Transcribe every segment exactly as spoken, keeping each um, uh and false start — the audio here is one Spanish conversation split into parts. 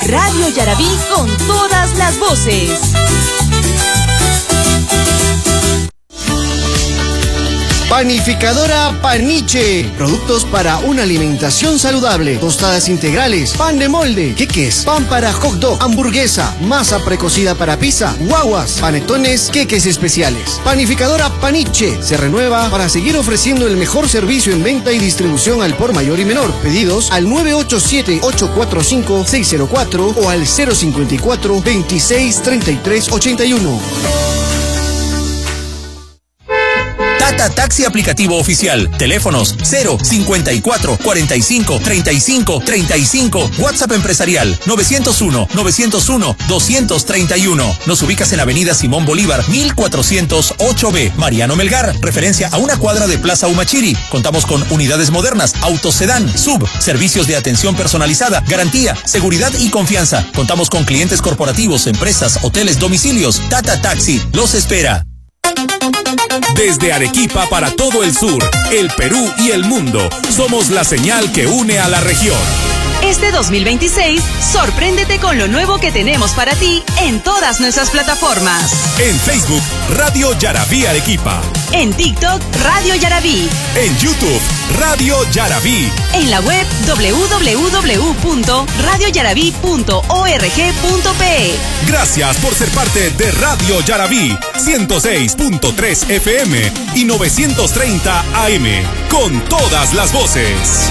Radio Yarabí con todas las voces. Panificadora Paniche. Productos para una alimentación saludable. Tostadas integrales, pan de molde, queques, pan para hot dog, hamburguesa, masa precocida para pizza, guaguas, panetones, queques especiales. Panificadora Paniche se renueva para seguir ofreciendo el mejor servicio en venta y distribución al por mayor y menor. Pedidos al nueve ocho siete, ocho cuatro cinco, seis cero cuatro o al cero cinco cuatro, veintiséis, treinta y tres, ochenta y uno. Tata Taxi aplicativo oficial. Teléfonos cero cincuenta y cuatro, cuarenta y cinco, treinta y cinco, treinta y cinco. WhatsApp empresarial novecientos uno, novecientos uno, doscientos treinta y uno. Nos ubicas en Avenida Simón Bolívar, mil cuatrocientos ocho B. Mariano Melgar, referencia a una cuadra de Plaza Humachiri. Contamos con unidades modernas, autosedán, sub, servicios de atención personalizada, garantía, seguridad y confianza. Contamos con clientes corporativos, empresas, hoteles, domicilios. Tata Taxi los espera. Desde Arequipa para todo el sur, el Perú y el mundo, somos la señal que une a la región. Este dos mil veintiséis, sorpréndete con lo nuevo que tenemos para ti en todas nuestras plataformas. En Facebook, Radio Yarabí Arequipa. En TikTok, Radio Yarabí. En YouTube, Radio Yarabí. En la web doble u doble u doble u punto radio yarabí punto org punto pe. Gracias por ser parte de Radio Yarabí, ciento seis punto tres F M y novecientos treinta A M, con todas las voces.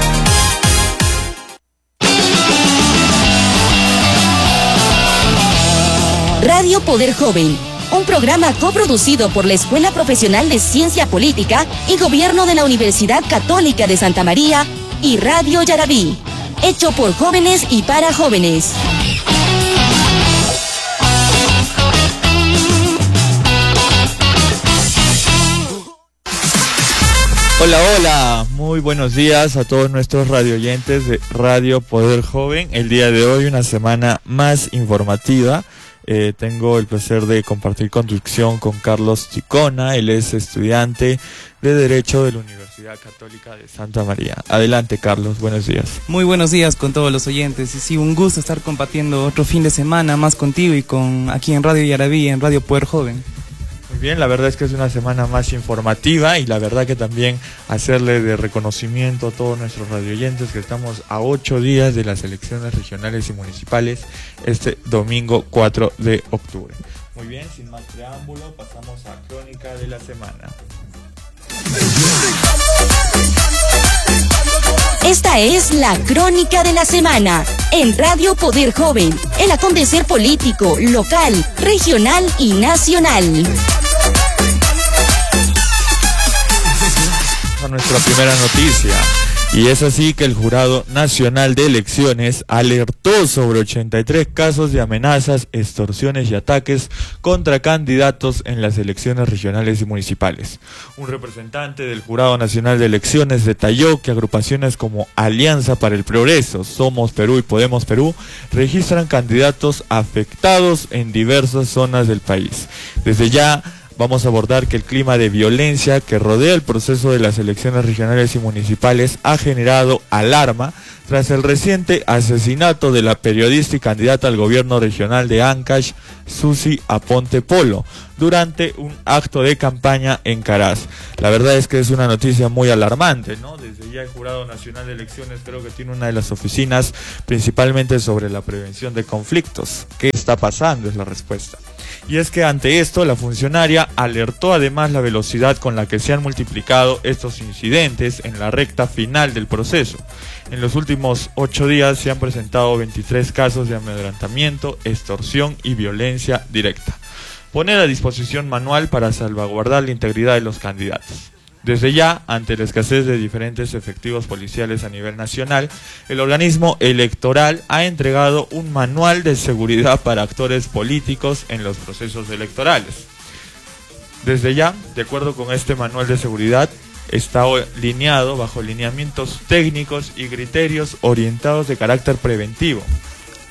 Radio Poder Joven, un programa coproducido por la Escuela Profesional de Ciencia Política y Gobierno de la Universidad Católica de Santa María y Radio Yarabí, hecho por jóvenes y para jóvenes. Hola, hola, muy buenos días a todos nuestros radioyentes de Radio Poder Joven. El día de hoy una semana más informativa. Eh, tengo el placer de compartir conducción con Carlos Chicona. Él es estudiante de Derecho de la Universidad Católica de Santa María. Adelante, Carlos, buenos días. Muy buenos días con todos los oyentes. Y sí, un gusto estar compartiendo otro fin de semana más contigo y con aquí en Radio Yarabí, en Radio Poder Joven. Muy bien, la verdad es que es una semana más informativa y la verdad que también hacerle de reconocimiento a todos nuestros radioyentes que estamos a ocho días de las elecciones regionales y municipales este domingo cuatro de octubre. Muy bien, sin más preámbulo, pasamos a Crónica de la Semana. Esta es la Crónica de la Semana en Radio Poder Joven, el acontecer político, local, regional y nacional. A nuestra primera noticia. Y es así que el Jurado Nacional de Elecciones alertó sobre ochenta y tres casos de amenazas, extorsiones y ataques contra candidatos en las elecciones regionales y municipales. Un representante del Jurado Nacional de Elecciones detalló que agrupaciones como Alianza para el Progreso, Somos Perú y Podemos Perú registran candidatos afectados en diversas zonas del país. Desde ya vamos a abordar que el clima de violencia que rodea el proceso de las elecciones regionales y municipales ha generado alarma tras el reciente asesinato de la periodista y candidata al gobierno regional de Ancash, Susi Aponte Polo, durante un acto de campaña en Caraz. La verdad es que es una noticia muy alarmante, ¿no? Desde ya el Jurado Nacional de Elecciones creo que tiene una de las oficinas principalmente sobre la prevención de conflictos. ¿Qué está pasando? Es la respuesta. Y es que ante esto la funcionaria alertó además la velocidad con la que se han multiplicado estos incidentes en la recta final del proceso. En los últimos ocho días se han presentado veintitrés casos de amedrentamiento, extorsión y violencia directa. Poner a disposición manual para salvaguardar la integridad de los candidatos. Desde ya, ante la escasez de diferentes efectivos policiales a nivel nacional, el organismo electoral ha entregado un manual de seguridad para actores políticos en los procesos electorales. Desde ya, de acuerdo con este manual de seguridad, está alineado bajo lineamientos técnicos y criterios orientados de carácter preventivo.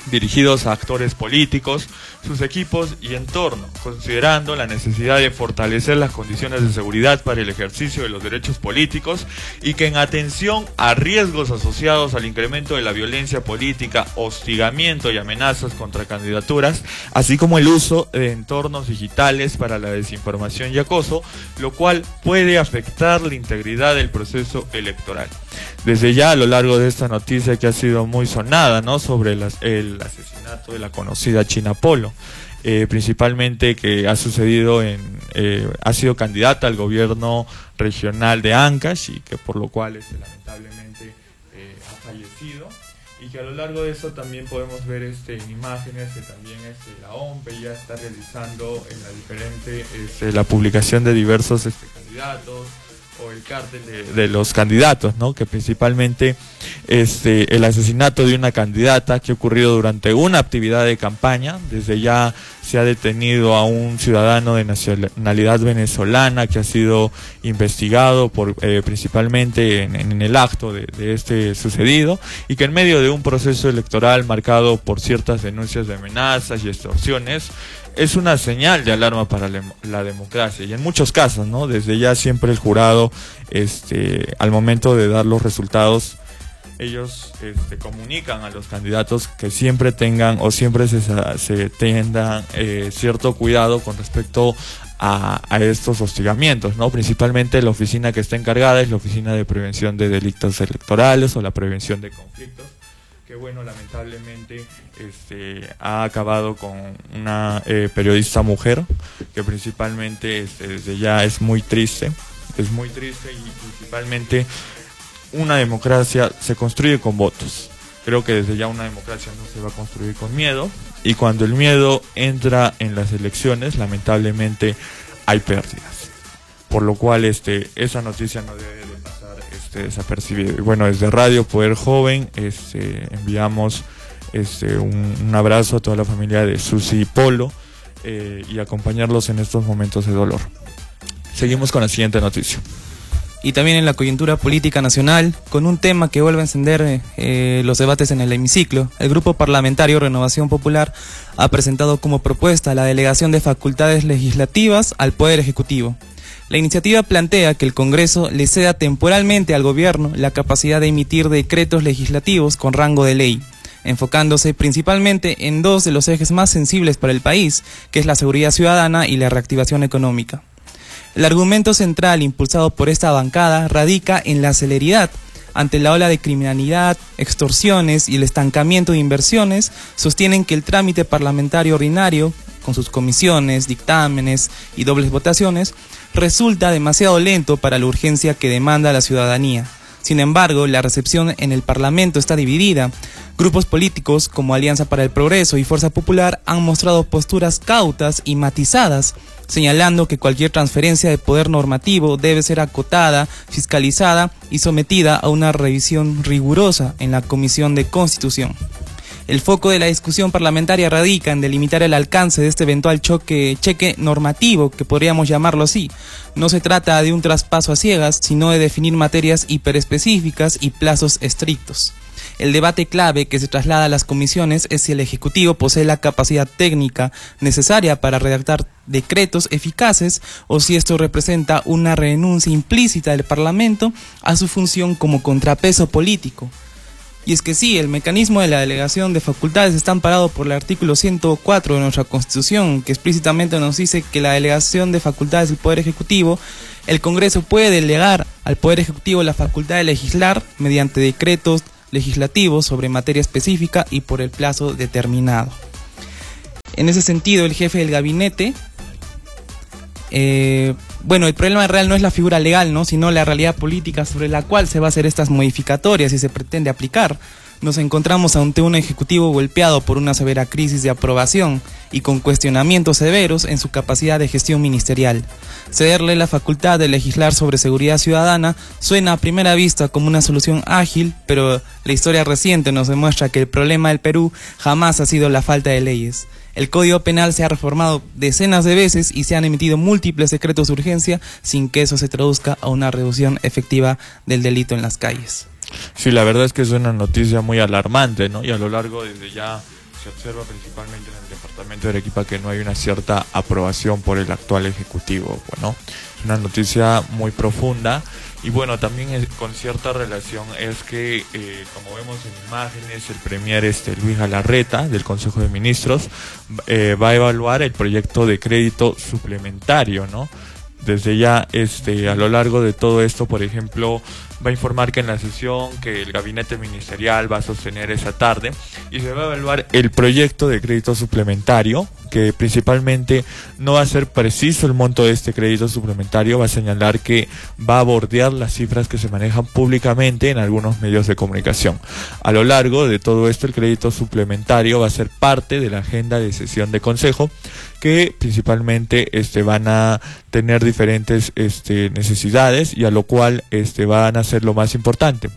dirigidos a actores políticos, sus equipos y entorno, considerando la necesidad de fortalecer las condiciones de seguridad para el ejercicio de los derechos políticos y que en atención a riesgos asociados al incremento de la violencia política, hostigamiento y amenazas contra candidaturas, así como el uso de entornos digitales para la desinformación y acoso, lo cual puede afectar la integridad del proceso electoral. Desde ya, a lo largo de esta noticia que ha sido muy sonada, ¿no?, sobre las, el asesinato de la conocida China Polo, eh, principalmente que ha sucedido en, eh, ha sido candidata al gobierno regional de Ancash y que por lo cual este, lamentablemente eh, ha fallecido, y que a lo largo de eso también podemos ver este, en imágenes que también este, la O M P E ya está realizando en la diferente este, la publicación de diversos este, candidatos o el cártel de, de los candidatos, ¿no?, que principalmente este el asesinato de una candidata que ha ocurrido durante una actividad de campaña. Desde ya se ha detenido a un ciudadano de nacionalidad venezolana que ha sido investigado por eh, principalmente en, en el acto de, de este sucedido, y que en medio de un proceso electoral marcado por ciertas denuncias de amenazas y extorsiones es una señal de alarma para la democracia. Y en muchos casos, ¿no?, desde ya siempre el jurado, este, al momento de dar los resultados, ellos este, comunican a los candidatos que siempre tengan o siempre se, se tengan eh, cierto cuidado con respecto a, a estos hostigamientos, ¿no? Principalmente la oficina que está encargada es la Oficina de Prevención de Delitos Electorales o la Prevención de Conflictos, que bueno, lamentablemente este, ha acabado con una eh, periodista mujer, que principalmente este, desde ya es muy triste, es muy triste y principalmente una democracia se construye con votos. Creo que desde ya una democracia no se va a construir con miedo, y cuando el miedo entra en las elecciones, lamentablemente hay pérdidas. Por lo cual este, esa noticia no debe de pasar este, desapercibida. Y bueno, desde Radio Poder Joven este, enviamos este, un, un abrazo a toda la familia de Susi Polo eh, y acompañarlos en estos momentos de dolor. Seguimos con la siguiente noticia. Y también en la coyuntura política nacional, con un tema que vuelve a encender eh, los debates en el hemiciclo, el Grupo Parlamentario Renovación Popular ha presentado como propuesta la delegación de facultades legislativas al Poder Ejecutivo. La iniciativa plantea que el Congreso le ceda temporalmente al Gobierno la capacidad de emitir decretos legislativos con rango de ley, enfocándose principalmente en dos de los ejes más sensibles para el país, que es la seguridad ciudadana y la reactivación económica. El argumento central impulsado por esta bancada radica en la celeridad. Ante la ola de criminalidad, extorsiones y el estancamiento de inversiones, sostienen que el trámite parlamentario ordinario, con sus comisiones, dictámenes y dobles votaciones, resulta demasiado lento para la urgencia que demanda la ciudadanía. Sin embargo, la recepción en el Parlamento está dividida. Grupos políticos como Alianza para el Progreso y Fuerza Popular han mostrado posturas cautas y matizadas, señalando que cualquier transferencia de poder normativo debe ser acotada, fiscalizada y sometida a una revisión rigurosa en la Comisión de Constitución. El foco de la discusión parlamentaria radica en delimitar el alcance de este eventual choque, cheque normativo, que podríamos llamarlo así. No se trata de un traspaso a ciegas, sino de definir materias hiperespecíficas y plazos estrictos. El debate clave que se traslada a las comisiones es si el Ejecutivo posee la capacidad técnica necesaria para redactar decretos eficaces o si esto representa una renuncia implícita del Parlamento a su función como contrapeso político. Y es que sí, el mecanismo de la delegación de facultades está amparado por el artículo ciento cuatro de nuestra Constitución, que explícitamente nos dice que la delegación de facultades del Poder Ejecutivo, el Congreso puede delegar al Poder Ejecutivo la facultad de legislar mediante decretos legislativos sobre materia específica y por el plazo determinado. En ese sentido, el jefe del gabinete, eh, bueno, el problema real no es la figura legal, ¿no?, sino la realidad política sobre la cual se va a hacer estas modificatorias y se pretende aplicar. Nos encontramos ante un ejecutivo golpeado por una severa crisis de aprobación y con cuestionamientos severos en su capacidad de gestión ministerial. Cederle la facultad de legislar sobre seguridad ciudadana suena a primera vista como una solución ágil, pero la historia reciente nos demuestra que el problema del Perú jamás ha sido la falta de leyes. El Código Penal se ha reformado decenas de veces y se han emitido múltiples decretos de urgencia sin que eso se traduzca a una reducción efectiva del delito en las calles. Sí, la verdad es que es una noticia muy alarmante, ¿no? Y a lo largo desde ya se observa principalmente en el departamento de Arequipa que no hay una cierta aprobación por el actual ejecutivo. Bueno, es una noticia muy profunda y bueno, también es, con cierta relación es que, eh, como vemos en imágenes, el premier este, Luis Galarreta del Consejo de Ministros eh, va a evaluar el proyecto de crédito suplementario, ¿no? Desde ya, este, a lo largo de todo esto, por ejemplo, va a informar que en la sesión que el gabinete ministerial va a sostener esa tarde y se va a evaluar el proyecto de crédito suplementario, que principalmente no va a ser preciso el monto de este crédito suplementario, va a señalar que va a bordear las cifras que se manejan públicamente en algunos medios de comunicación. A lo largo de todo esto, el crédito suplementario va a ser parte de la agenda de sesión de consejo, que principalmente este, van a tener diferentes este, necesidades y a lo cual este, van a ser lo más importante,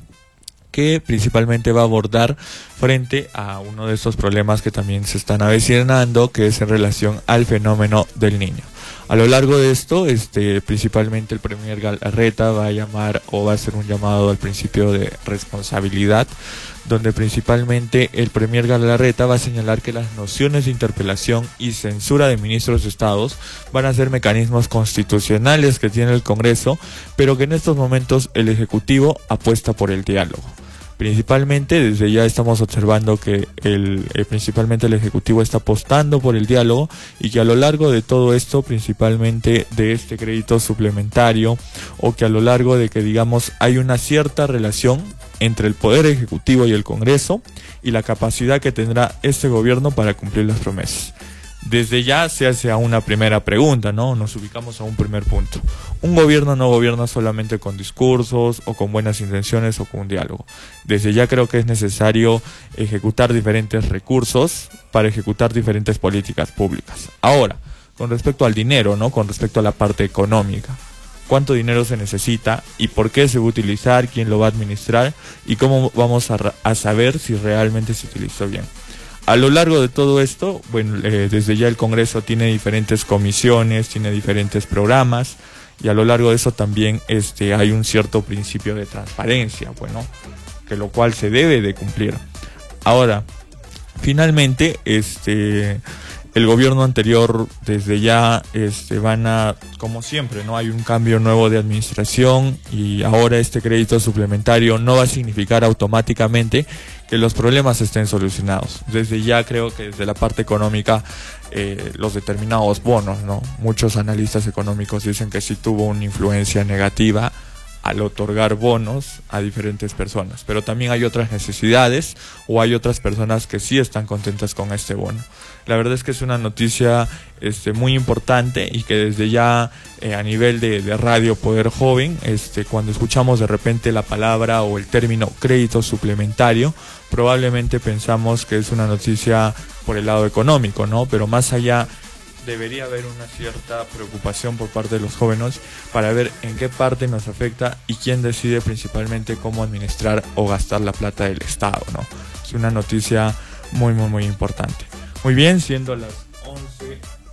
que principalmente va a abordar frente a uno de estos problemas que también se están avecinando, que es en relación al fenómeno del niño. A lo largo de esto, este, principalmente el premier Galarreta va a llamar o va a hacer un llamado al principio de responsabilidad, donde principalmente el premier Galarreta va a señalar que las nociones de interpelación y censura de ministros de Estados van a ser mecanismos constitucionales que tiene el Congreso, pero que en estos momentos el Ejecutivo apuesta por el diálogo. Principalmente, desde ya estamos observando que el, eh, principalmente el Ejecutivo está apostando por el diálogo y que a lo largo de todo esto, principalmente de este crédito suplementario, o que a lo largo de que digamos hay una cierta relación entre el Poder Ejecutivo y el Congreso y la capacidad que tendrá este gobierno para cumplir las promesas. Desde ya se hace a una primera pregunta, ¿no? Nos ubicamos a un primer punto. Un gobierno no gobierna solamente con discursos o con buenas intenciones o con un diálogo. Desde ya creo que es necesario ejecutar diferentes recursos para ejecutar diferentes políticas públicas. Ahora, con respecto al dinero, ¿no? Con respecto a la parte económica. ¿Cuánto dinero se necesita y por qué se va a utilizar, quién lo va a administrar y cómo vamos a, a saber si realmente se utilizó bien? A lo largo de todo esto, bueno, eh, desde ya el Congreso tiene diferentes comisiones, tiene diferentes programas y a lo largo de eso también este, hay un cierto principio de transparencia, bueno, que lo cual se debe de cumplir. Ahora, finalmente, este, el gobierno anterior desde ya este, van a, como siempre, no hay un cambio nuevo de administración y ahora este crédito suplementario no va a significar automáticamente que los problemas estén solucionados. Desde ya creo que desde la parte económica eh, los determinados bonos, ¿no? Muchos analistas económicos dicen que sí tuvo una influencia negativa al otorgar bonos a diferentes personas, pero también hay otras necesidades o hay otras personas que sí están contentas con este bono. La verdad es que es una noticia este, muy importante y que desde ya eh, a nivel de, de Radio Poder Joven, este, cuando escuchamos de repente la palabra o el término crédito suplementario, probablemente pensamos que es una noticia por el lado económico, ¿no? Pero más allá debería haber una cierta preocupación por parte de los jóvenes para ver en qué parte nos afecta y quién decide principalmente cómo administrar o gastar la plata del Estado, ¿no? Es una noticia muy, muy, muy importante. Muy bien, siendo las once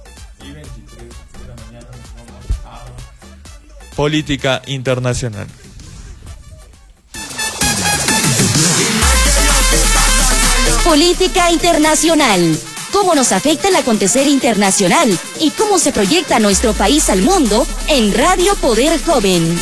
y veintitrés de la mañana, nos vamos a política internacional. Política internacional. ¿Cómo nos afecta el acontecer internacional? ¿Y cómo se proyecta nuestro país al mundo? En Radio Poder Joven.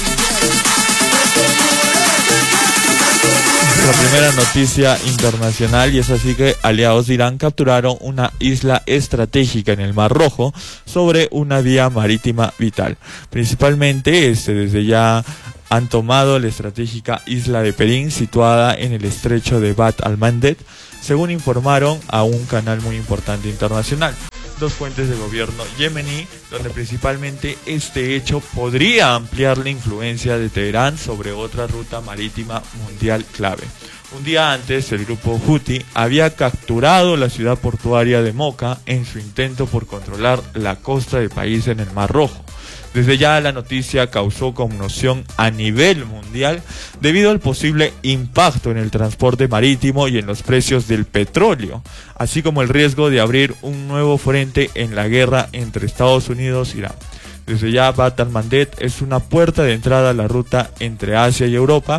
La primera noticia internacional, y es así que aliados de Irán capturaron una isla estratégica en el Mar Rojo sobre una vía marítima vital. Principalmente este, desde ya han tomado la estratégica isla de Perín, situada en el estrecho de Bab al-Mandeb, según informaron a un canal muy importante internacional. Dos fuentes de gobierno yemení, donde principalmente este hecho podría ampliar la influencia de Teherán sobre otra ruta marítima mundial clave. Un día antes, el grupo Houthi había capturado la ciudad portuaria de Mocha en su intento por controlar la costa del país en el Mar Rojo. Desde ya la noticia causó conmoción a nivel mundial debido al posible impacto en el transporte marítimo y en los precios del petróleo, así como el riesgo de abrir un nuevo frente en la guerra entre Estados Unidos e Irán. Desde ya Bab al-Mandeb es una puerta de entrada a la ruta entre Asia y Europa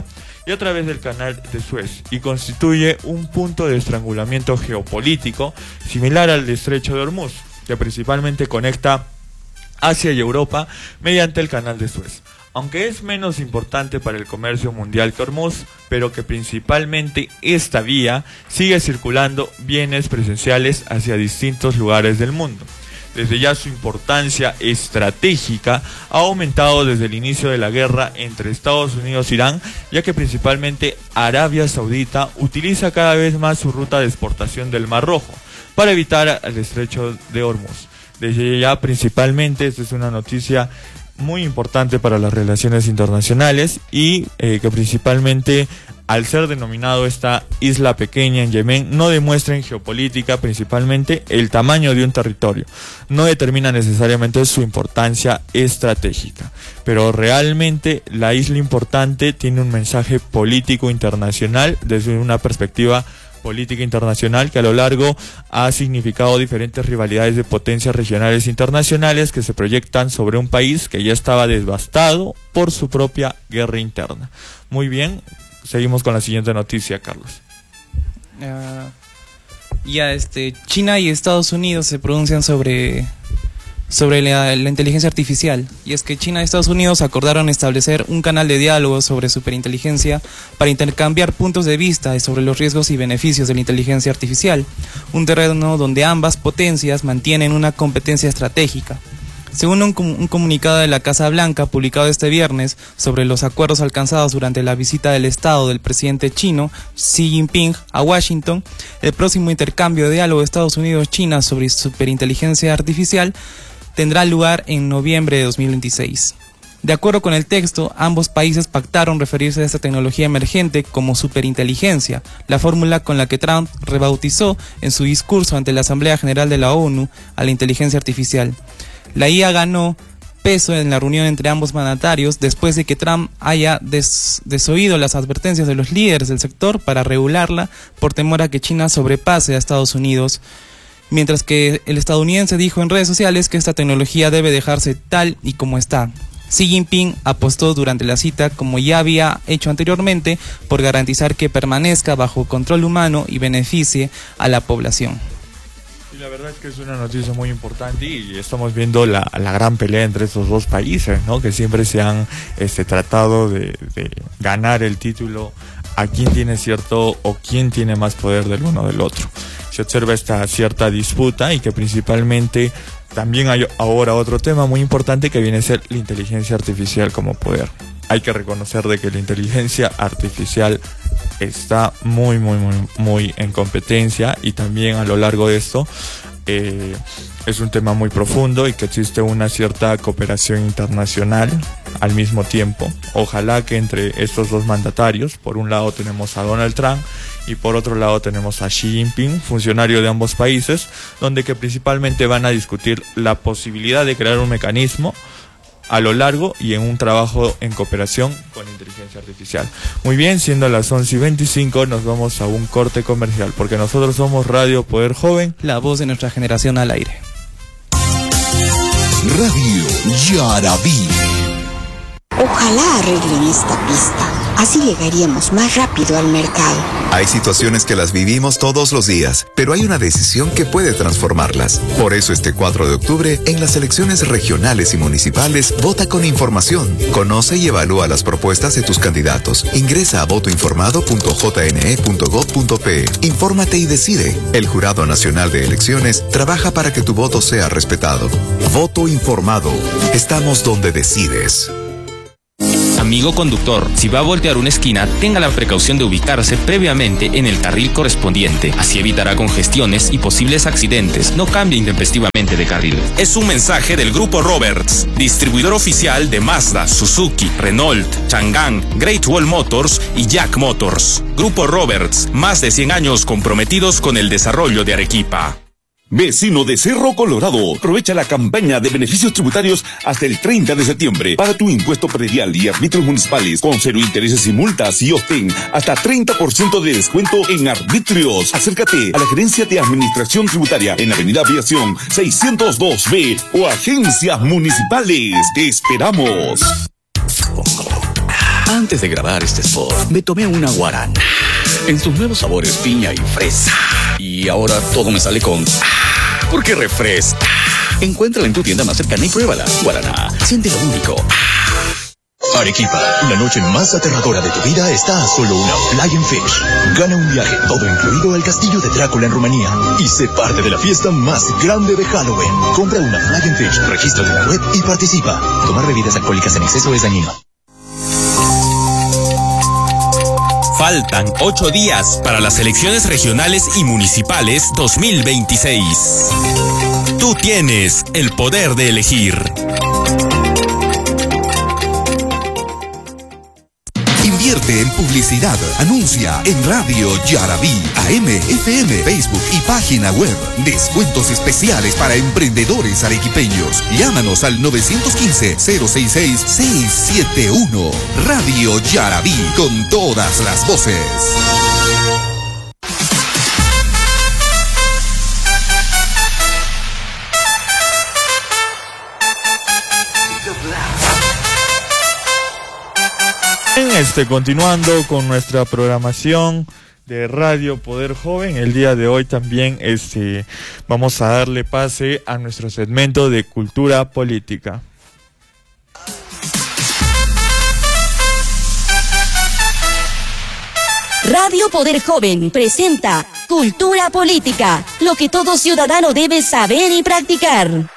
y a través del canal de Suez, y constituye un punto de estrangulamiento geopolítico similar al estrecho de Hormuz, que principalmente conecta Asia y Europa mediante el canal de Suez. Aunque es menos importante para el comercio mundial que Hormuz, pero que principalmente esta vía sigue circulando bienes presenciales hacia distintos lugares del mundo. Desde ya su importancia estratégica ha aumentado desde el inicio de la guerra entre Estados Unidos e Irán, ya que principalmente Arabia Saudita utiliza cada vez más su ruta de exportación del Mar Rojo para evitar el estrecho de Hormuz. Desde ya principalmente, esta es una noticia muy importante para las relaciones internacionales y eh, que principalmente al ser denominado esta isla pequeña en Yemen no demuestra en geopolítica principalmente el tamaño de un territorio, no determina necesariamente su importancia estratégica, pero realmente la isla importante tiene un mensaje político internacional desde una perspectiva política internacional que a lo largo ha significado diferentes rivalidades de potencias regionales e internacionales que se proyectan sobre un país que ya estaba devastado por su propia guerra interna. Muy bien, seguimos con la siguiente noticia, Carlos. Uh, ya, este, China y Estados Unidos se pronuncian sobre... sobre la, la inteligencia artificial, y es que China y Estados Unidos acordaron establecer un canal de diálogo sobre superinteligencia para intercambiar puntos de vista sobre los riesgos y beneficios de la inteligencia artificial, un terreno donde ambas potencias mantienen una competencia estratégica. Según un, un comunicado de la Casa Blanca publicado este viernes sobre los acuerdos alcanzados durante la visita del Estado del presidente chino Xi Jinping a Washington, el próximo intercambio de diálogo de Estados Unidos-China sobre superinteligencia artificial tendrá lugar en noviembre de dos mil veintiséis. De acuerdo con el texto, ambos países pactaron referirse a esta tecnología emergente como superinteligencia, la fórmula con la que Trump rebautizó en su discurso ante la Asamblea General de la ONU a la inteligencia artificial. La I A ganó peso en la reunión entre ambos mandatarios después de que Trump haya des desoído las advertencias de los líderes del sector para regularla por temor a que China sobrepase a Estados Unidos, mientras que el estadounidense dijo en redes sociales que esta tecnología debe dejarse tal y como está. Xi Jinping apostó durante la cita, como ya había hecho anteriormente, por garantizar que permanezca bajo control humano y beneficie a la población. Y la verdad es que es una noticia muy importante y estamos viendo la, la gran pelea entre estos dos países, ¿no? Que siempre se han este, tratado de, de ganar el título a quién tiene cierto o quién tiene más poder del uno del otro. Se observa esta cierta disputa y que principalmente también hay ahora otro tema muy importante que viene a ser la inteligencia artificial como poder. Hay que reconocer de que la inteligencia artificial está muy, muy, muy, muy en competencia y también a lo largo de esto eh, es un tema muy profundo y que existe una cierta cooperación internacional al mismo tiempo. Ojalá que entre estos dos mandatarios, por un lado tenemos a Donald Trump y por otro lado tenemos a Xi Jinping, funcionario de ambos países, donde que principalmente van a discutir la posibilidad de crear un mecanismo a lo largo y en un trabajo en cooperación con inteligencia artificial. Muy bien, siendo las once y veinticinco, nos vamos a un corte comercial, porque nosotros somos Radio Poder Joven, la voz de nuestra generación al aire. Radio Yaraví. Ojalá arreglen esta pista. Así llegaríamos más rápido al mercado. Hay situaciones que las vivimos todos los días, pero hay una decisión que puede transformarlas. Por eso este cuatro de octubre, en las elecciones regionales y municipales, vota con información. Conoce y evalúa las propuestas de tus candidatos. Ingresa a voto informado punto j n e punto gov punto pe. Infórmate y decide. El Jurado Nacional de Elecciones trabaja para que tu voto sea respetado. Voto informado. Estamos donde decides. Amigo conductor, si va a voltear una esquina, tenga la precaución de ubicarse previamente en el carril correspondiente. Así evitará congestiones y posibles accidentes. No cambie intempestivamente de carril. Es un mensaje del Grupo Roberts, distribuidor oficial de Mazda, Suzuki, Renault, Chang'an, Great Wall Motors y Jack Motors. Grupo Roberts, más de cien años comprometidos con el desarrollo de Arequipa. Vecino de Cerro Colorado, aprovecha la campaña de beneficios tributarios hasta el treinta de septiembre. Paga tu impuesto predial y arbitrios municipales con cero intereses y multas y obtén hasta treinta por ciento de descuento en arbitrios. Acércate a la Gerencia de Administración Tributaria en Avenida Aviación seiscientos dos B o agencias municipales. Te esperamos. Antes de grabar este spot, me tomé una guarana en sus nuevos sabores piña y fresa. Y ahora todo me sale con porque refresca. Encuéntrala en tu tienda más cercana y pruébala. Guaraná, siente lo único. Arequipa, la noche más aterradora de tu vida está a solo una Flying Fish. Gana un viaje todo incluido al castillo de Drácula en Rumanía y sé parte de la fiesta más grande de Halloween. Compra una Flying Fish, regístrate en la web y participa. Tomar bebidas alcohólicas en exceso es dañino. Faltan ocho días para las elecciones regionales y municipales dos mil veintiséis. Tú tienes el poder de elegir. Invierte en publicidad. Anuncia en Radio Yarabí, A M, F M, Facebook y página web. Descuentos especiales para emprendedores arequipeños. Llámanos al nueve uno cinco, cero seis seis, seis siete uno. Radio Yarabí, con todas las voces. Este, continuando con nuestra programación de Radio Poder Joven, el día de hoy también este, vamos a darle pase a nuestro segmento de cultura política. Radio Poder Joven presenta Cultura Política, lo que todo ciudadano debe saber y practicar.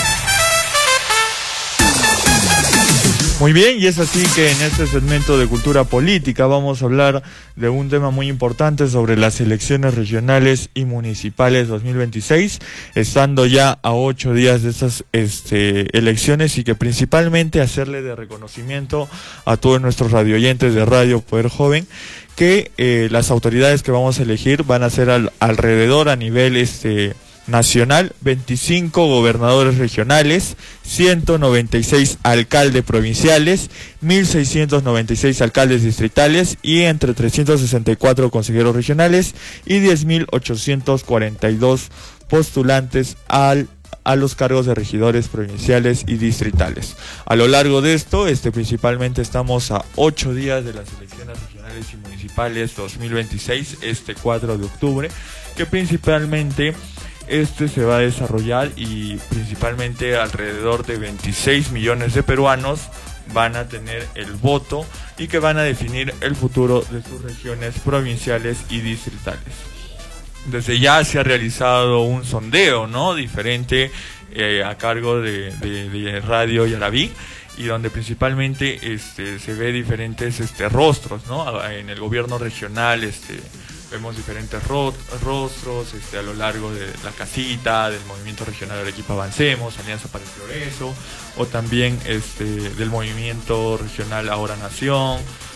Muy bien, y es así que en este segmento de cultura política vamos a hablar de un tema muy importante sobre las elecciones regionales y municipales dos mil veintiséis, estando ya a ocho días de estas este, elecciones, y que principalmente hacerle de reconocimiento a todos nuestros radioyentes de Radio Poder Joven que eh, las autoridades que vamos a elegir van a ser al, alrededor a nivel este nacional, veinticinco gobernadores regionales, ciento noventa y seis alcaldes provinciales, mil seiscientos noventa y seis alcaldes distritales y entre trescientos sesenta y cuatro consejeros regionales y diez mil ochocientos cuarenta y dos postulantes al a los cargos de regidores provinciales y distritales. A lo largo de esto, este principalmente estamos a ocho días de las elecciones regionales y municipales dos mil veintiséis, este cuatro de octubre, que principalmente este se va a desarrollar y principalmente alrededor de veintiséis millones de peruanos van a tener el voto y que van a definir el futuro de sus regiones provinciales y distritales. Desde ya se ha realizado un sondeo, ¿no?, diferente eh, a cargo de, de, de Radio Yarabí, y donde principalmente este, se ve diferentes este, rostros, ¿no? En el gobierno regional este, vemos diferentes ro rostros este, a lo largo de la casita, del movimiento regional de Arequipa Avancemos, Alianza para el Progreso, o también este, del movimiento regional Ahora Nación,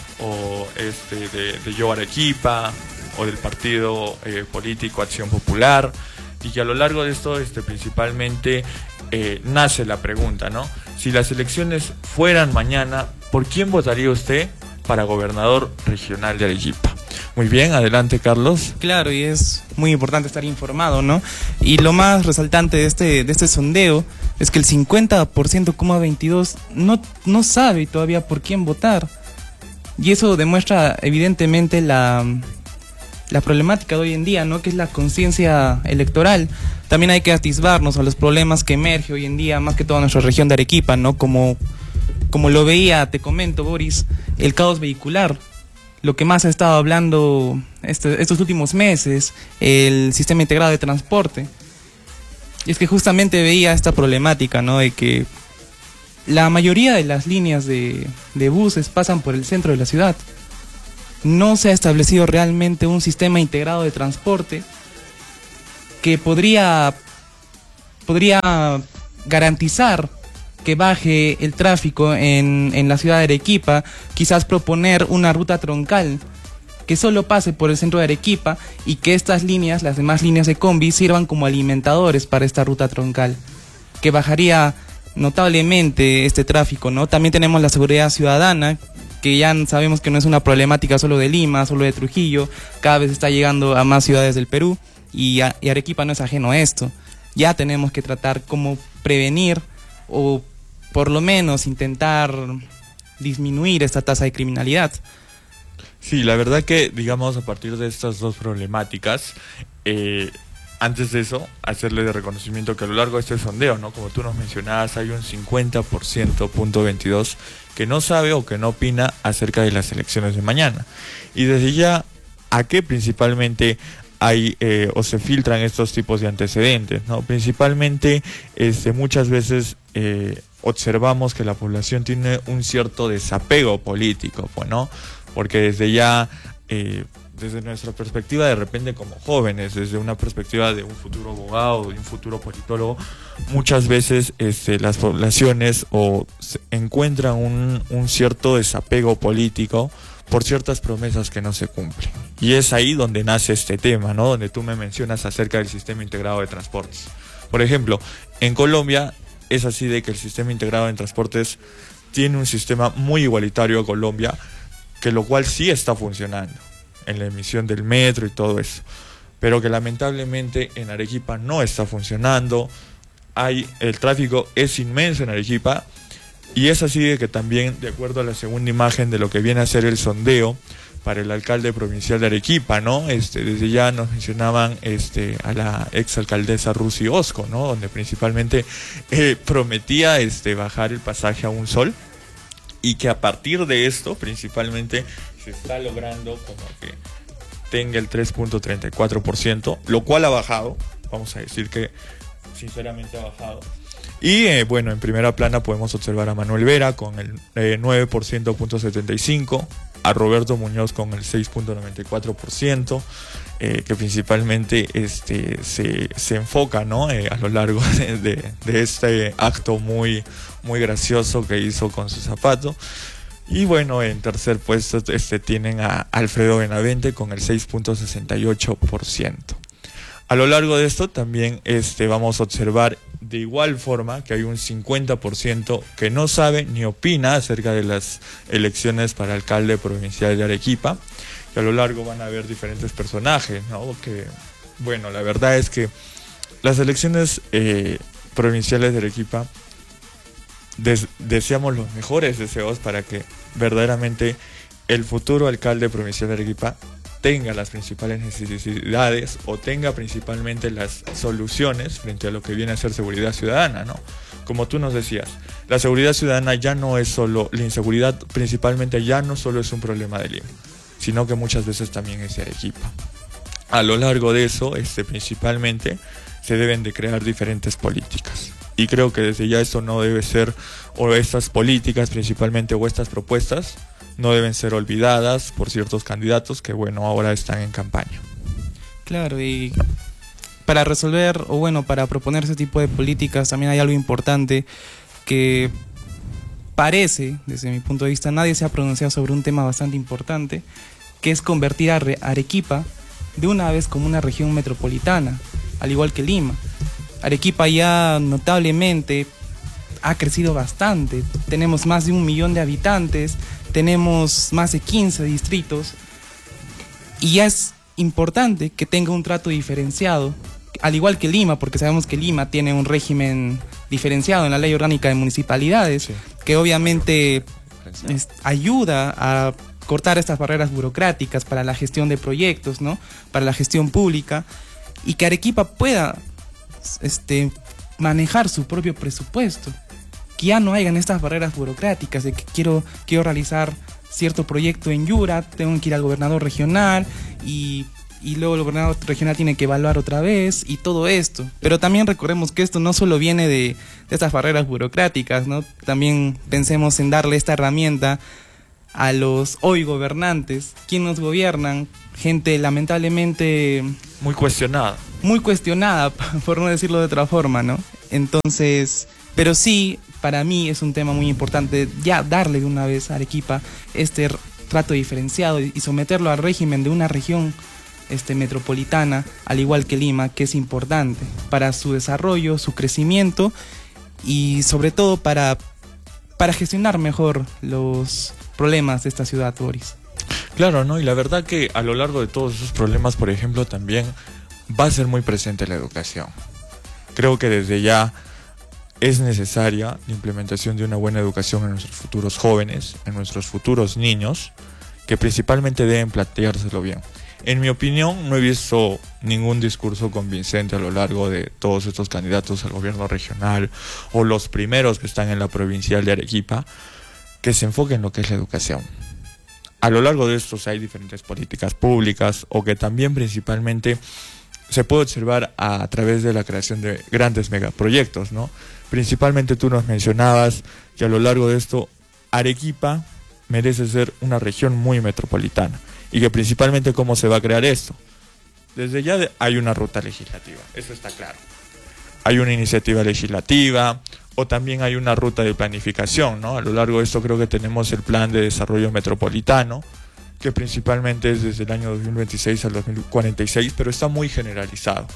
o este, de, de Yo Arequipa, o del partido eh, político Acción Popular, y que a lo largo de esto este, principalmente eh, nace la pregunta, ¿no? Si las elecciones fueran mañana, ¿por quién votaría usted para gobernador regional de Arequipa? Muy bien, adelante Carlos. Claro, y es muy importante estar informado, ¿no? Y lo más resaltante de este, de este sondeo es que el cincuenta por ciento coma veintidós no, no sabe todavía por quién votar. Y eso demuestra evidentemente la... la problemática de hoy en día, ¿no?, que es la conciencia electoral. También hay que atisbarnos a los problemas que emerge hoy en día, más que toda nuestra región de Arequipa, ¿no? Como, como lo veía, te comento, Boris, el caos vehicular, lo que más ha estado hablando este, estos últimos meses, el sistema integrado de transporte. Y es que justamente veía esta problemática, ¿no?, de que la mayoría de las líneas de, de buses pasan por el centro de la ciudad. No se ha establecido realmente un sistema integrado de transporte que podría, podría garantizar que baje el tráfico en, en la ciudad de Arequipa. Quizás proponer una ruta troncal que solo pase por el centro de Arequipa y que estas líneas, las demás líneas de combi, sirvan como alimentadores para esta ruta troncal, que bajaría notablemente este tráfico, ¿no? También tenemos la seguridad ciudadana, que ya sabemos que no es una problemática solo de Lima, solo de Trujillo, cada vez está llegando a más ciudades del Perú, y, a, y Arequipa no es ajeno a esto. Ya tenemos que tratar cómo prevenir, o por lo menos intentar disminuir esta tasa de criminalidad. Sí, la verdad que, digamos, a partir de estas dos problemáticas, eh, antes de eso, hacerle de reconocimiento que a lo largo de este sondeo, ¿no? Como tú nos mencionabas, hay un cincuenta por ciento, punto veintidós, que no sabe o que no opina acerca de las elecciones de mañana. Y desde ya, ¿a qué principalmente hay eh, o se filtran estos tipos de antecedentes, ¿no? Principalmente, este, muchas veces eh, observamos que la población tiene un cierto desapego político, pues, ¿no? Porque desde ya, eh, desde nuestra perspectiva de repente como jóvenes, desde una perspectiva de un futuro abogado, de un futuro politólogo, muchas veces este, las poblaciones o se encuentran un, un cierto desapego político por ciertas promesas que no se cumplen. Y es ahí donde nace este tema, ¿no? Donde tú me mencionas acerca del sistema integrado de transportes. Por ejemplo, en Colombia es así de que el sistema integrado de transportes tiene un sistema muy igualitario a Colombia, que lo cual sí está funcionando en la emisión del metro y todo eso, pero que lamentablemente en Arequipa no está funcionando. Hay, el tráfico es inmenso en Arequipa, y es así de que también, de acuerdo a la segunda imagen de lo que viene a ser el sondeo para el alcalde provincial de Arequipa, ¿no? Este, desde ya nos mencionaban este, a la exalcaldesa Rusi Osco, ¿no? Donde principalmente eh, prometía este, bajar el pasaje a un sol, y que a partir de esto principalmente se está logrando como que tenga el tres punto treinta y cuatro por ciento, lo cual ha bajado, vamos a decir que sinceramente ha bajado. Y eh, bueno, en primera plana podemos observar a Manuel Vera con el eh, nueve por ciento punto setenta y cinco, a Roberto Muñoz con el seis punto noventa y cuatro por ciento, eh, que principalmente este, se, se enfoca, ¿no? eh, a lo largo de, de, de este acto muy, muy gracioso que hizo con su zapato. Y bueno, en tercer puesto este, tienen a Alfredo Benavente con el seis punto sesenta y ocho por ciento. A lo largo de esto también este, vamos a observar de igual forma que hay un cincuenta por ciento que no sabe ni opina acerca de las elecciones para alcalde provincial de Arequipa, que a lo largo van a haber diferentes personajes, ¿no? Que, bueno, la verdad es que las elecciones eh, provinciales de Arequipa des- deseamos los mejores deseos para que verdaderamente el futuro alcalde provincial de Arequipa tenga las principales necesidades o tenga principalmente las soluciones frente a lo que viene a ser seguridad ciudadana, ¿no? Como tú nos decías, la seguridad ciudadana ya no es solo, la inseguridad principalmente ya no solo es un problema de Lima, sino que muchas veces también es de Arequipa. A lo largo de eso, este, principalmente, se deben de crear diferentes políticas. Y creo que desde ya esto no debe ser, o estas políticas principalmente, o estas propuestas, no deben ser olvidadas por ciertos candidatos que, bueno, ahora están en campaña. Claro, y para resolver, o bueno, para proponer ese tipo de políticas también hay algo importante que parece, desde mi punto de vista, nadie se ha pronunciado sobre un tema bastante importante, que es convertir a Arequipa de una vez como una región metropolitana, al igual que Lima. Arequipa ya notablemente ha crecido bastante, tenemos más de un millón de habitantes, tenemos más de quince distritos, y ya es importante que tenga un trato diferenciado, al igual que Lima, porque sabemos que Lima tiene un régimen diferenciado en la Ley Orgánica de Municipalidades, sí, que obviamente es, ayuda a cortar estas barreras burocráticas para la gestión de proyectos, ¿no? Para la gestión pública, y que Arequipa pueda este, manejar su propio presupuesto, que ya no hayan estas barreras burocráticas de que quiero, quiero realizar cierto proyecto en Yura, tengo que ir al gobernador regional y, y luego el gobernador regional tiene que evaluar otra vez y todo esto. Pero también recordemos que esto no solo viene de, de estas barreras burocráticas, ¿no? También pensemos en darle esta herramienta a los hoy gobernantes, quienes nos gobiernan, gente lamentablemente muy cuestionada. Muy cuestionada, por no decirlo de otra forma, ¿no? Entonces, pero sí, para mí es un tema muy importante ya darle de una vez a Arequipa este trato diferenciado y someterlo al régimen de una región este, metropolitana, al igual que Lima, que es importante para su desarrollo, su crecimiento y sobre todo para, para gestionar mejor los problemas de esta ciudad, Boris. Claro, ¿no? Y la verdad que a lo largo de todos esos problemas, por ejemplo, también va a ser muy presente la educación. Creo que desde ya es necesaria la implementación de una buena educación en nuestros futuros jóvenes, en nuestros futuros niños, que principalmente deben planteárselo bien. En mi opinión, no he visto ningún discurso convincente a lo largo de todos estos candidatos al gobierno regional o los primeros que están en la provincial de Arequipa que se enfoquen en lo que es la educación. A lo largo de estos hay diferentes políticas públicas o que también principalmente se puede observar a, a través de la creación de grandes megaproyectos, ¿no? Principalmente tú nos mencionabas que a lo largo de esto Arequipa merece ser una región muy metropolitana y que principalmente cómo se va a crear esto. Desde ya de, hay una ruta legislativa, eso está claro. Hay una iniciativa legislativa o también hay una ruta de planificación, ¿no? A lo largo de esto creo que tenemos el plan de desarrollo metropolitano, que principalmente es desde el año dos mil veintiséis al dos mil cuarenta y seis, pero está muy generalizado.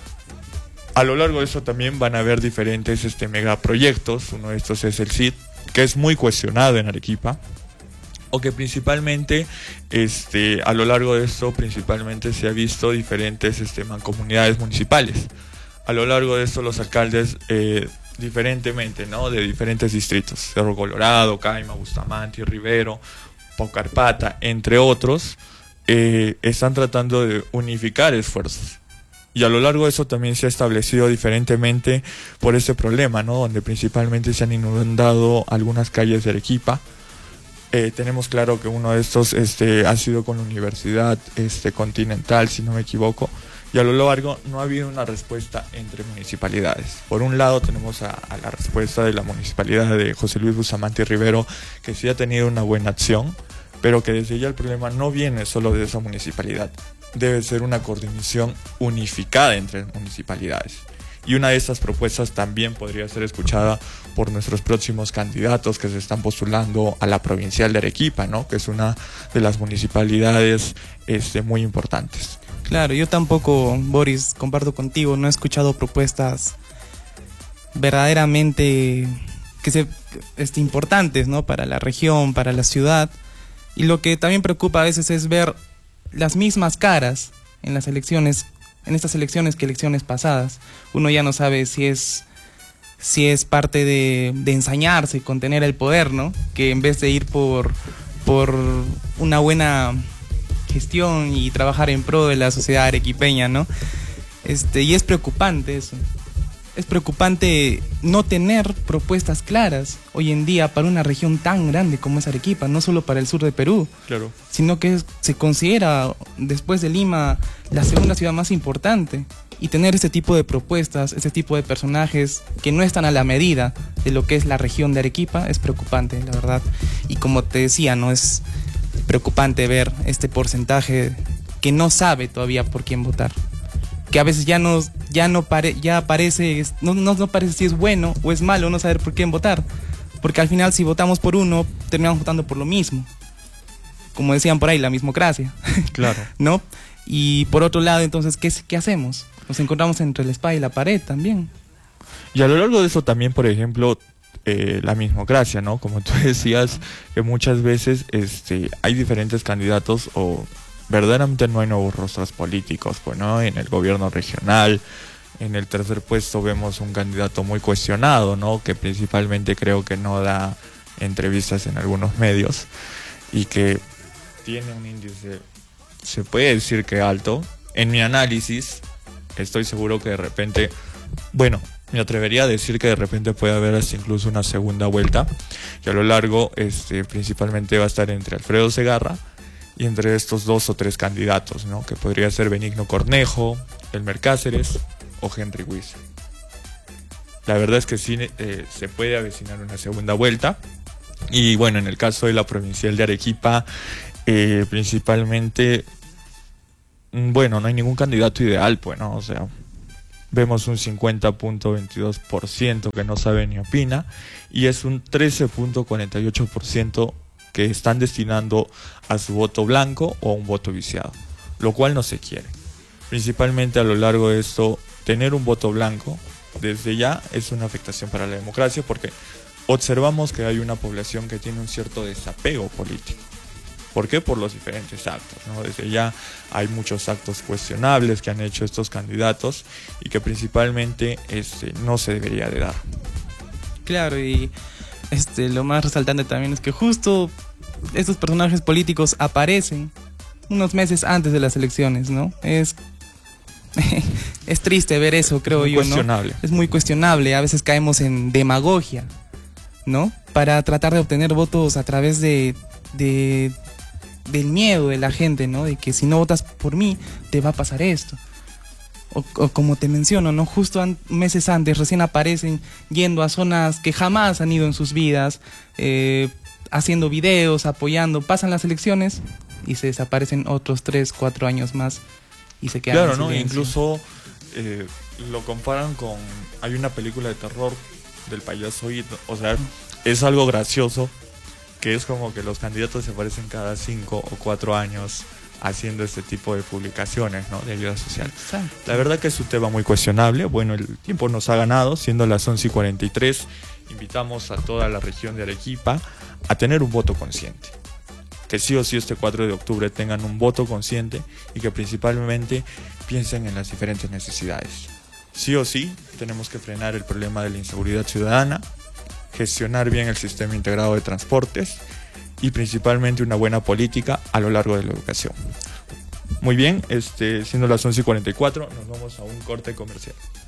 A lo largo de eso también van a haber diferentes este, megaproyectos. Uno de estos es el C I D, que es muy cuestionado en Arequipa, o que principalmente este, a lo largo de esto principalmente se ha visto diferentes este, mancomunidades municipales. A lo largo de esto los alcaldes eh, diferentemente, ¿no? De diferentes distritos, Cerro Colorado, Caima, Bustamante, Rivero, Paucarpata, entre otros, eh, están tratando de unificar esfuerzos. Y a lo largo de eso también se ha establecido diferentemente por este problema, ¿no? Donde principalmente se han inundado algunas calles de Arequipa. Eh, tenemos claro que uno de estos este, ha sido con la Universidad este, Continental, si no me equivoco, y a lo largo no ha habido una respuesta entre municipalidades. Por un lado tenemos a, a la respuesta de la municipalidad de José Luis Bustamante y Rivero, que sí ha tenido una buena acción, pero que desde ya el problema no viene solo de esa municipalidad. Debe ser una coordinación unificada entre municipalidades. Y una de estas propuestas también podría ser escuchada por nuestros próximos candidatos que se están postulando a la provincial de Arequipa, ¿no? Que es una de las municipalidades este, muy importantes. Claro, yo tampoco, Boris, comparto contigo, no he escuchado propuestas verdaderamente que se, este, importantes, ¿no? Para la región, para la ciudad. Y lo que también preocupa a veces es ver las mismas caras en las elecciones, en estas elecciones que elecciones pasadas. Uno ya no sabe si es si es parte de, de ensañarse con tener el poder, ¿no? Que en vez de ir por, por una buena gestión y trabajar en pro de la sociedad arequipeña, ¿no? Este, y es preocupante eso. Es preocupante no tener propuestas claras hoy en día para una región tan grande como es Arequipa, no solo para el sur de Perú, claro, sino que se considera, después de Lima, la segunda ciudad más importante. Y tener este tipo de propuestas, este tipo de personajes que no están a la medida de lo que es la región de Arequipa es preocupante, la verdad. Y como te decía, no es preocupante ver este porcentaje que no sabe todavía por quién votar. Que a veces ya no, ya no pare, ya parece, no, no, no parece si es bueno o es malo no saber por quién votar. Porque al final si votamos por uno, terminamos votando por lo mismo. Como decían por ahí, la mismocracia. Claro. ¿No? Y por otro lado, entonces, ¿qué, qué hacemos? Nos encontramos entre la espada y la pared también. Y a lo largo de eso también, por ejemplo, eh, la mismocracia, ¿no? Como tú decías, que muchas veces este, hay diferentes candidatos o verdaderamente no hay nuevos rostros políticos, pues, ¿no? En el gobierno regional, en el tercer puesto vemos un candidato muy cuestionado, ¿no? Que principalmente creo que no da entrevistas en algunos medios y que tiene un índice, se puede decir que alto. En mi análisis, estoy seguro que de repente, bueno, me atrevería a decir que de repente puede haber hasta incluso una segunda vuelta, y a lo largo este, principalmente va a estar entre Alfredo Segarra y entre estos dos o tres candidatos, ¿no? Que podría ser Benigno Cornejo, Elmer Cáceres o Henry Wiese. La verdad es que sí eh, se puede avecinar una segunda vuelta. Y bueno, en el caso de la provincial de Arequipa, eh, principalmente, bueno, no hay ningún candidato ideal, pues, ¿no? O sea, vemos un cincuenta punto veintidós por ciento que no sabe ni opina, y es un trece punto cuarenta y ocho por ciento que están destinando a su voto blanco o un voto viciado, lo cual no se quiere. Principalmente a lo largo de esto, tener un voto blanco desde ya es una afectación para la democracia, porque observamos que hay una población que tiene un cierto desapego político. ¿Por qué? Por los diferentes actos, ¿no? Desde ya hay muchos actos cuestionables que han hecho estos candidatos y que principalmente este, no se debería de dar. Claro, y este lo más resaltante también es que justo estos personajes políticos aparecen unos meses antes de las elecciones, ¿no? Es es triste ver eso, creo yo, ¿no? Es cuestionable. Es muy cuestionable, a veces caemos en demagogia, ¿no? Para tratar de obtener votos a través de, de del miedo de la gente, ¿no? De que si no votas por mí, te va a pasar esto. O, o como te menciono, ¿no? Justo an- meses antes recién aparecen yendo a zonas que jamás han ido en sus vidas, eh, haciendo videos, apoyando, pasan las elecciones y se desaparecen otros tres, cuatro años más y se quedan claro, en ¿no? silencio. Incluso eh, lo comparan con... Hay una película de terror del payaso It, o sea, es algo gracioso, que es como que los candidatos se aparecen cada cinco o cuatro años haciendo este tipo de publicaciones, ¿no? De ayuda social. Exacto. La verdad que es un tema muy cuestionable. Bueno, el tiempo nos ha ganado, siendo las once y cuarenta y tres. Invitamos a toda la región de Arequipa a tener un voto consciente. Que sí o sí este cuatro de octubre tengan un voto consciente y que principalmente piensen en las diferentes necesidades. Sí o sí tenemos que frenar el problema de la inseguridad ciudadana, gestionar bien el sistema integrado de transportes y principalmente una buena política a lo largo de la educación. Muy bien, este, siendo las once y cuarenta y cuatro, nos vamos a un corte comercial.